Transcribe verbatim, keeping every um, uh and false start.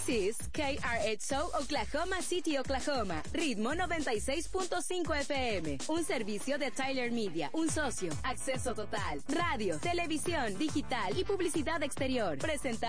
This is K R H O Oklahoma City, Oklahoma. Ritmo noventa y seis punto cinco F M. Un servicio de Tyler Media. Un socio. Acceso total. Radio, televisión, digital y publicidad exterior. Presentado